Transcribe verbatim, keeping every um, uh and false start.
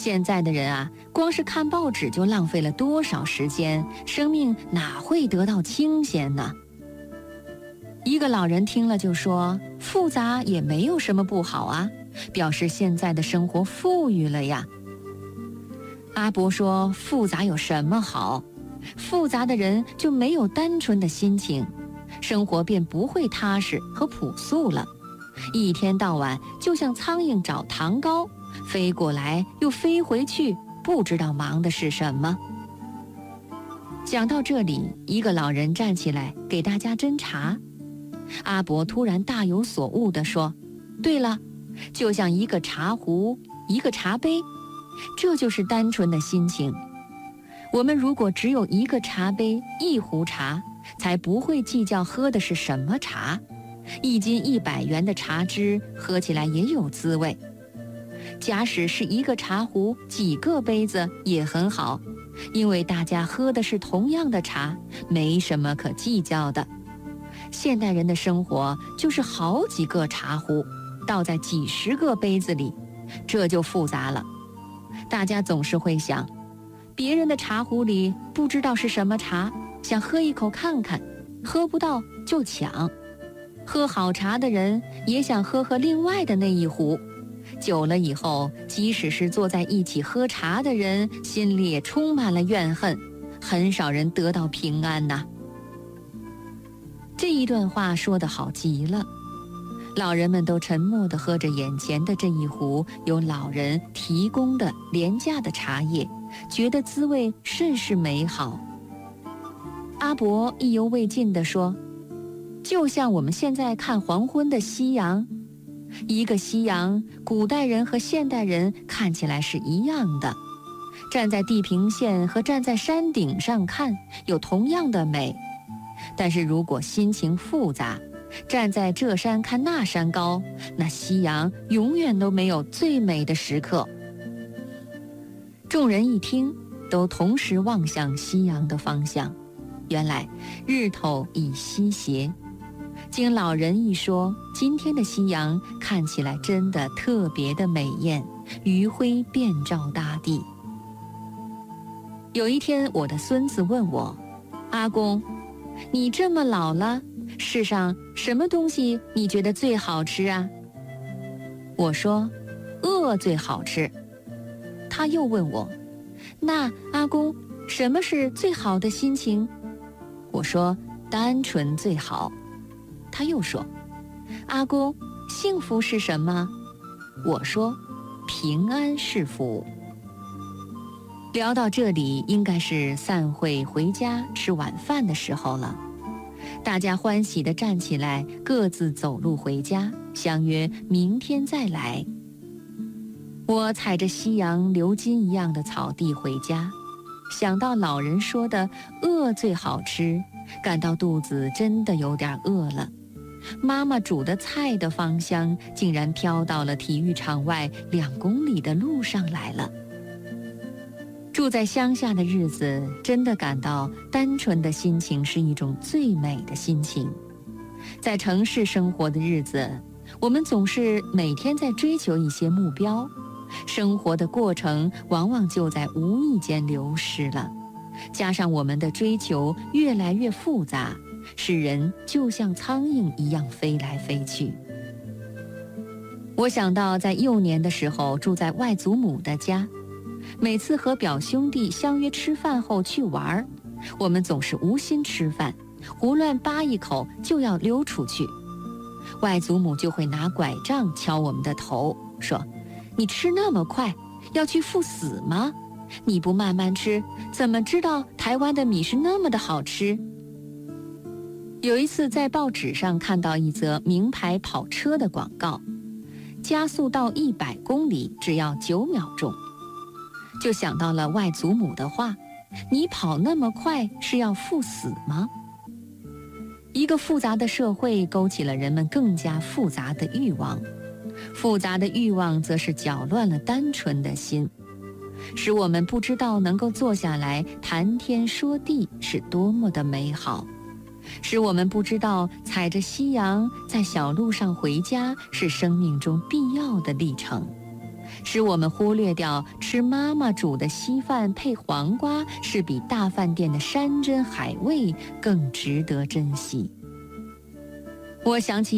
现在的人啊，光是看报纸就浪费了多少时间，生命哪会得到清闲呢？一个老人听了就说，复杂也没有什么不好啊，表示现在的生活富裕了呀。阿伯说，复杂有什么好？复杂的人就没有单纯的心情，生活便不会踏实和朴素了，一天到晚就像苍蝇找糖糕，飞过来又飞回去，不知道忙的是什么。讲到这里，一个老人站起来给大家斟茶。阿伯突然大有所悟地说，对了，就像一个茶壶，一个茶杯，这就是单纯的心情。我们如果只有一个茶杯，一壶茶，才不会计较喝的是什么茶，一斤一百元的茶汁喝起来也有滋味。假使是一个茶壶，几个杯子也很好，因为大家喝的是同样的茶，没什么可计较的。现代人的生活就是好几个茶壶倒在几十个杯子里，这就复杂了。大家总是会想，别人的茶壶里不知道是什么茶，想喝一口看看，喝不到就抢。喝好茶的人也想喝喝另外的那一壶，久了以后，即使是坐在一起喝茶的人，心里也充满了怨恨，很少人得到平安呐。这一段话说得好极了，老人们都沉默地喝着眼前的这一壶由老人提供的廉价的茶叶，觉得滋味甚是美好。阿伯意犹未尽地说，就像我们现在看黄昏的夕阳，一个夕阳，古代人和现代人看起来是一样的，站在地平线和站在山顶上看有同样的美，但是如果心情复杂，站在这山看那山高，那夕阳永远都没有最美的时刻。众人一听，都同时望向夕阳的方向，原来日头已西斜。经老人一说，今天的夕阳看起来真的特别的美艳，余晖遍照大地。有一天，我的孙子问我，阿公，你这么老了，世上什么东西你觉得最好吃啊？我说，饿最好吃。他又问我，那阿公，什么是最好的心情？我说，单纯最好。他又说，阿公，幸福是什么？我说，平安是福。聊到这里，应该是散会回家吃晚饭的时候了。大家欢喜地站起来，各自走路回家，相约明天再来。我踩着夕阳流金一样的草地回家，想到老人说的饿最好吃，感到肚子真的有点饿了。妈妈煮的菜的芳香竟然飘到了体育场外两公里的路上来了。住在乡下的日子，真的感到单纯的心情是一种最美的心情。在城市生活的日子，我们总是每天在追求一些目标，生活的过程往往就在无意间流失了。加上我们的追求越来越复杂，使人就像苍蝇一样飞来飞去。我想到在幼年的时候住在外祖母的家，每次和表兄弟相约吃饭后去玩，我们总是无心吃饭，胡乱扒一口就要溜出去。外祖母就会拿拐杖敲我们的头，说，你吃那么快，要去赴死吗？你不慢慢吃，怎么知道台湾的米是那么的好吃？有一次在报纸上看到一则名牌跑车的广告，加速到一百公里只要九秒钟，就想到了外祖母的话，你跑那么快是要赴死吗？一个复杂的社会勾起了人们更加复杂的欲望，复杂的欲望则是搅乱了单纯的心，使我们不知道能够坐下来谈天说地是多么的美好，使我们不知道踩着夕阳在小路上回家是生命中必要的历程， 使我们忽略掉吃妈妈煮的稀饭配黄瓜是比大饭店的山珍海味更值得珍惜。我想起